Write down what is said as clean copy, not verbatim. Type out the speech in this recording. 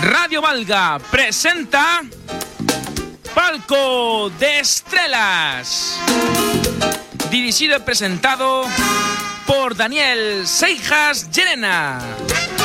Radio Valga presenta Palco de Estrellas, dirigido y presentado por Daniel Seijas Llerena.